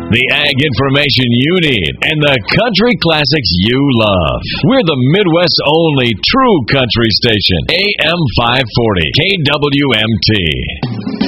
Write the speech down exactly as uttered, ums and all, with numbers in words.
the ag information you need, and the country classics you love. We're the Midwest's only true country station, A M five forty, K W M T.